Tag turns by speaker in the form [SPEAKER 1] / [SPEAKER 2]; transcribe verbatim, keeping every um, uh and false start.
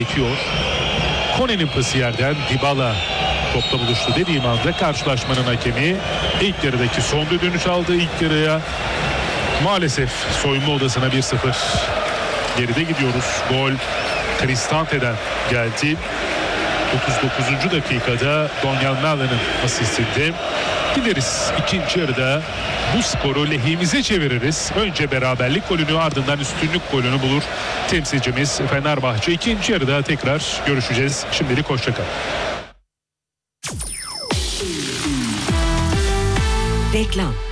[SPEAKER 1] Geçiyor. Kone'nin pası yerden Dybala topla buluştu dediğim anda karşılaşmanın hakemi ilk yarıdaki son düdüğünü çaldı. İlk yarıya maalesef soyunma odasına bir sıfır geride gidiyoruz. Gol Kristante'den geldi. otuz dokuzuncu dakikada Donyal Mallon'ın asistinde. Dileriz ikinci yarıda bu skoru lehimize çeviririz. Önce beraberlik golünü, ardından üstünlük golünü bulur temsilcimiz Fenerbahçe. İkinci yarıda tekrar görüşeceğiz. Şimdilik hoşça kalın.
[SPEAKER 2] Reklam.